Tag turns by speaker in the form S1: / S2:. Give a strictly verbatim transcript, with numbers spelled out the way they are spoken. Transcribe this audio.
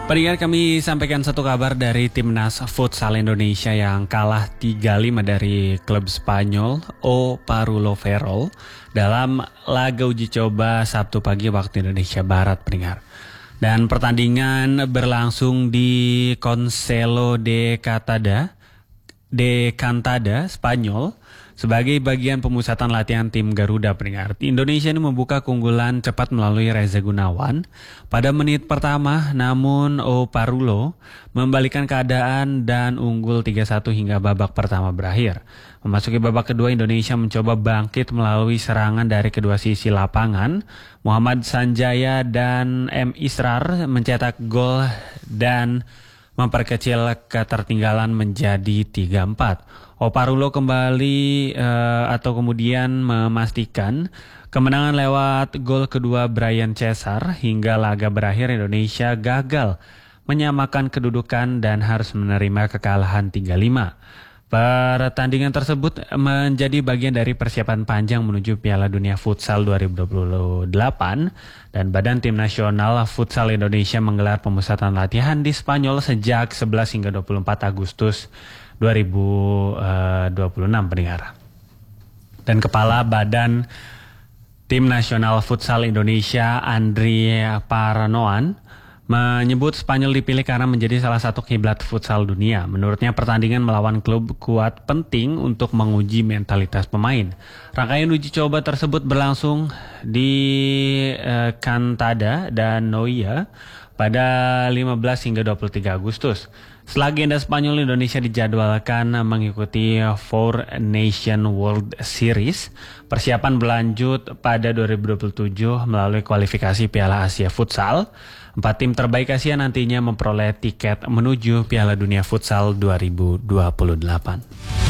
S1: Pendengar, kami sampaikan satu kabar dari Timnas Futsal Indonesia yang kalah tiga lima dari klub Spanyol O Parulo Ferrol dalam laga uji coba Sabtu pagi waktu Indonesia Barat, pendengar. Dan pertandingan berlangsung di Conselo de Cantada, de Cantada, Spanyol, sebagai bagian pemusatan latihan tim Garuda, pendengar. Indonesia ini membuka keunggulan cepat melalui Reza Gunawan pada menit pertama, namun O Parulo membalikan keadaan dan unggul tiga satu hingga babak pertama berakhir. Memasuki babak kedua, Indonesia mencoba bangkit melalui serangan dari kedua sisi lapangan. Muhammad Sanjaya dan M. Israr mencetak gol dan memperkecil ketertinggalan menjadi tiga empat. O Parulo kembali uh, atau kemudian memastikan kemenangan lewat gol kedua Brian Cesar. Hingga laga berakhir, Indonesia gagal menyamakan kedudukan dan harus menerima kekalahan tiga lima. Pertandingan tersebut menjadi bagian dari persiapan panjang menuju Piala Dunia Futsal dua ribu dua puluh delapan, dan Badan Tim Nasional Futsal Indonesia menggelar pemusatan latihan di Spanyol sejak sebelas hingga dua puluh empat Agustus dua ribu dua puluh enam, pendengar. Dan Kepala Badan Tim Nasional Futsal Indonesia Andri Paranoan menyebut Spanyol dipilih karena menjadi salah satu kiblat futsal dunia. Menurutnya, pertandingan melawan klub kuat penting untuk menguji mentalitas pemain. Rangkaian uji coba tersebut berlangsung di uh, Cantada dan Noia pada lima belas hingga dua puluh tiga Agustus. Setelah agenda Spanyol, Indonesia dijadwalkan mengikuti Four Nation World Series. Persiapan berlanjut pada dua ribu dua puluh tujuh melalui kualifikasi Piala Asia Futsal. Empat tim terbaik Asia nantinya memperoleh tiket menuju Piala Dunia Futsal dua ribu dua puluh delapan.